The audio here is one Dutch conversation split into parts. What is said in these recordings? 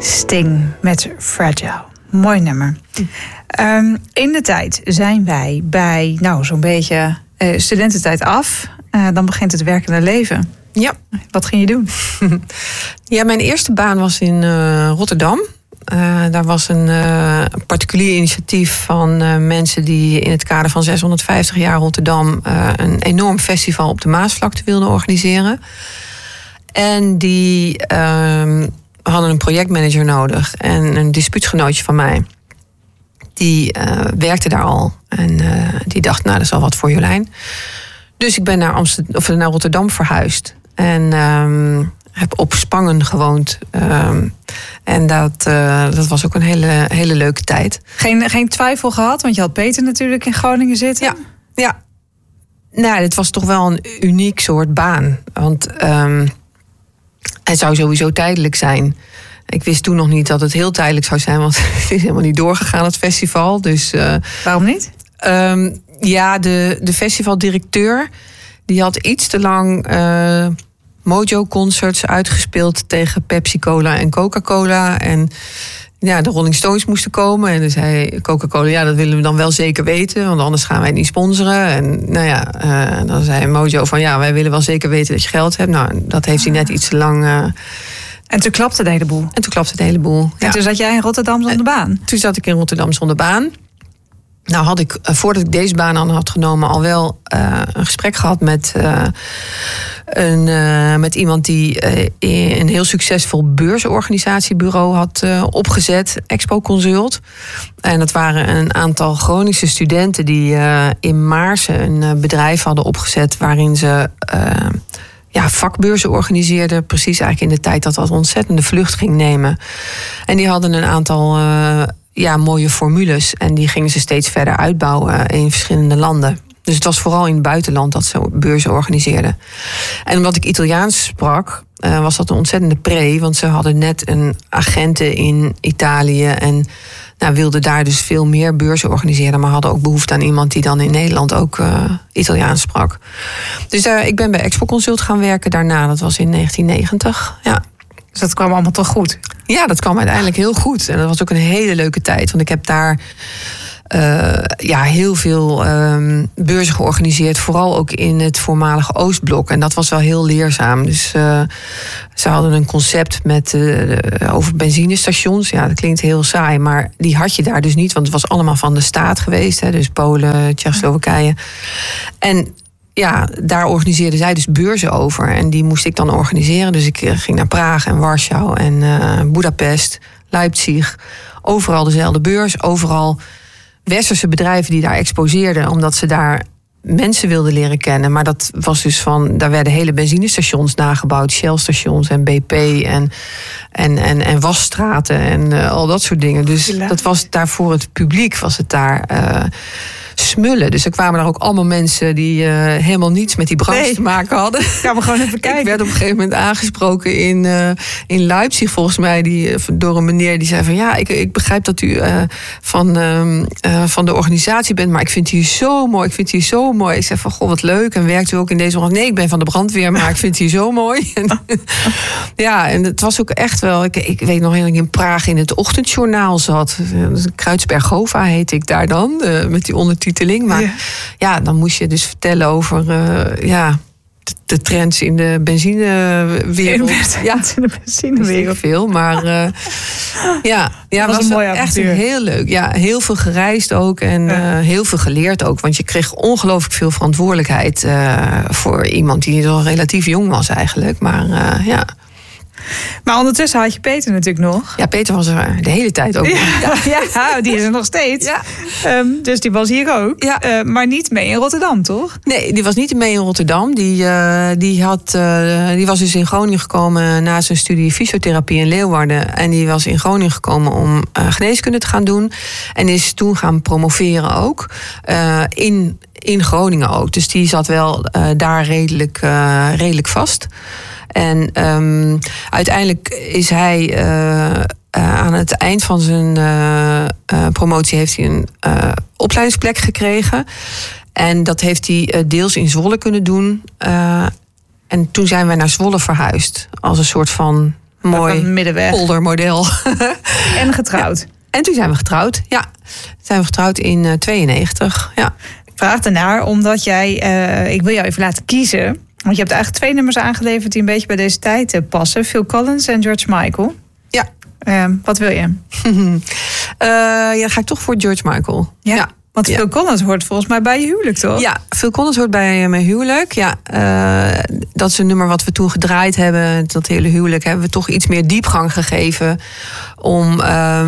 Sting met Fragile. Mooi nummer. In de tijd zijn wij bij zo'n beetje studententijd af. Dan begint het werkende leven. Ja. Wat ging je doen? Ja, mijn eerste baan was in Rotterdam. Daar was een particulier initiatief van mensen die in het kader van 650 jaar Rotterdam een enorm festival op de Maasvlakte wilden organiseren. En die hadden een projectmanager nodig en een dispuutsgenootje van mij. Die werkte daar al en die dacht, dat is wel wat voor Jolijn. Dus ik ben naar Rotterdam verhuisd en heb op Spangen gewoond. En dat was ook een hele leuke tijd. Geen twijfel gehad, want je had Peter natuurlijk in Groningen zitten. Ja. Nou, dit was toch wel een uniek soort baan. Want het zou sowieso tijdelijk zijn. Ik wist toen nog niet dat het heel tijdelijk zou zijn, want het is helemaal niet doorgegaan, het festival. Dus, waarom niet? De festivaldirecteur die had iets te lang Mojo-concerts uitgespeeld tegen Pepsi-Cola en Coca-Cola. En de Rolling Stones moesten komen. En dan zei Coca-Cola, dat willen we dan wel zeker weten, want anders gaan wij het niet sponsoren. En dan zei Mojo van, wij willen wel zeker weten dat je geld hebt. Nou, dat heeft hij net iets te lang. En toen klapte de hele boel. En toen zat jij in Rotterdam zonder baan? Toen zat ik in Rotterdam zonder baan. Nou had ik, voordat ik deze baan aan had genomen, al wel een gesprek gehad met iemand die een heel succesvol beursorganisatiebureau had opgezet, Expo Consult. En dat waren een aantal Groningse studenten die in Maarsen een bedrijf hadden opgezet waarin ze vakbeurzen organiseerden. Precies eigenlijk in de tijd dat dat ontzettende vlucht ging nemen. En die hadden een aantal mooie formules. En die gingen ze steeds verder uitbouwen in verschillende landen. Dus het was vooral in het buitenland dat ze beurzen organiseerden. En omdat ik Italiaans sprak, was dat een ontzettende pre. Want ze hadden net een agente in Italië en wilden daar dus veel meer beurzen organiseren. Maar hadden ook behoefte aan iemand die dan in Nederland ook Italiaans sprak. Dus ik ben bij Expo Consult gaan werken daarna. Dat was in 1990, ja. Dus dat kwam allemaal toch goed? Ja, dat kwam uiteindelijk heel goed. En dat was ook een hele leuke tijd. Want ik heb daar heel veel beurzen georganiseerd. Vooral ook in het voormalige Oostblok. En dat was wel heel leerzaam. Dus ze hadden een concept over benzinestations. Ja, dat klinkt heel saai. Maar die had je daar dus niet. Want het was allemaal van de staat geweest. Hè, dus Polen, Tsjechoslowakije. En daar organiseerden zij dus beurzen over. En die moest ik dan organiseren. Dus ik ging naar Praag en Warschau en Budapest, Leipzig. Overal dezelfde beurs. Overal westerse bedrijven die daar exposeerden. Omdat ze daar mensen wilden leren kennen. Maar dat was dus daar werden hele benzinestations nagebouwd. Shell-stations en BP en wasstraten en al dat soort dingen. Dus dat was daar voor het publiek, was het daar smullen. Dus er kwamen daar ook allemaal mensen die helemaal niets met die branche te maken hadden. Gaan we gewoon even kijken. Ik werd op een gegeven moment aangesproken in Leipzig, volgens mij, door een meneer die zei van ik begrijp dat u van de organisatie bent, maar ik vind het hier zo mooi. Ik zei van, goh, wat leuk. En werkt u ook in deze organisatie? Nee, ik ben van de brandweer, maar ik vind het hier zo mooi. En het was ook echt wel, ik weet nog dat ik in Praag in het ochtendjournaal zat. Kruidsberg-Hova heette ik daar dan, met die ondertiteling. Maar dan moest je dus vertellen over de trends in de benzinewereld. In de benzinewereld. Veel, maar dat was een echt heel leuk. Ja, heel veel gereisd ook en heel veel geleerd ook. Want je kreeg ongelooflijk veel verantwoordelijkheid voor iemand die al relatief jong was eigenlijk. Maar Maar ondertussen had je Peter natuurlijk nog. Ja, Peter was er de hele tijd ook. Ja, die is er nog steeds. Ja. Dus die was hier ook. Ja. Maar niet mee in Rotterdam, toch? Nee, die was niet mee in Rotterdam. Die was dus in Groningen gekomen na zijn studie fysiotherapie in Leeuwarden. En die was in Groningen gekomen om geneeskunde te gaan doen. En is toen gaan promoveren ook. In Groningen ook. Dus die zat wel daar redelijk vast. En uiteindelijk is hij aan het eind van zijn promotie heeft hij een opleidingsplek gekregen. En dat heeft hij deels in Zwolle kunnen doen. En toen zijn wij naar Zwolle verhuisd. Als een soort van mooi middenweg. poldermodel. En getrouwd. Ja. En toen zijn we getrouwd, ja. Zijn we getrouwd in 92, ja. Ik vraag ernaar omdat jij... ik wil jou even laten kiezen. Want je hebt eigenlijk 2 nummers aangeleverd... die een beetje bij deze tijd passen. Phil Collins en George Michael. Ja. Wat wil je? Ja, dan ga ik toch voor George Michael. Ja. Want Phil Collins hoort volgens mij bij je huwelijk, toch? Ja, Phil Collins hoort bij mijn huwelijk. Ja, dat is een nummer wat we toen gedraaid hebben. Dat hele huwelijk hebben we toch iets meer diepgang gegeven. Om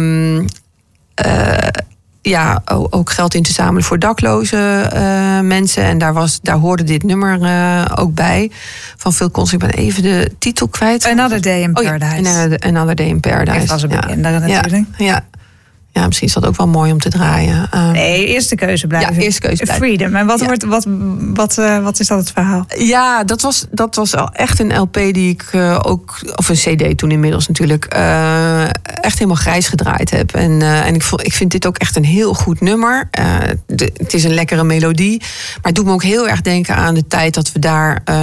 ook geld in te zamelen voor dakloze mensen. En daar hoorde dit nummer ook bij. Van Phil Collins. Ik ben even de titel kwijt. Another Day in Paradise. Another Day in Paradise. Dat was een bekendere natuurlijk. Ja, misschien is dat ook wel mooi om te draaien. Nee, eerste keuze blijven. Ja, eerste keuze blijven. Freedom. En wat is dat het verhaal? Ja, dat was al echt een LP die ik of een CD toen inmiddels natuurlijk, echt helemaal grijs gedraaid heb. En ik vind dit ook echt een heel goed nummer. Het is een lekkere melodie. Maar het doet me ook heel erg denken aan de tijd dat we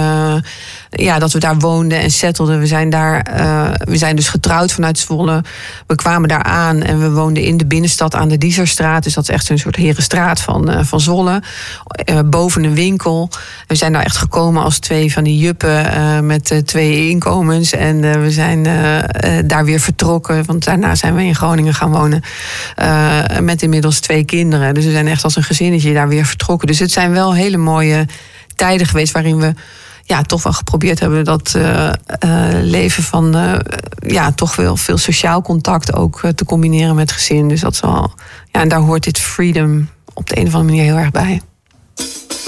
daar woonden en settelden. We zijn dus getrouwd vanuit Zwolle. We kwamen daar aan en we woonden in de binnenstad aan de Dieserstraat. Dus dat is echt een soort herenstraat van Zwolle. Boven een winkel. We zijn daar echt gekomen als 2 van die juppen met 2 inkomens. En we zijn daar weer vertrokken. Want daarna zijn we in Groningen gaan wonen. Met inmiddels 2 kinderen. Dus we zijn echt als een gezinnetje daar weer vertrokken. Dus het zijn wel hele mooie tijden geweest waarin we toch wel geprobeerd hebben dat leven van toch wel veel sociaal contact ook te combineren met gezin. Dus dat is wel. Ja, en daar hoort dit freedom op de een of andere manier heel erg bij.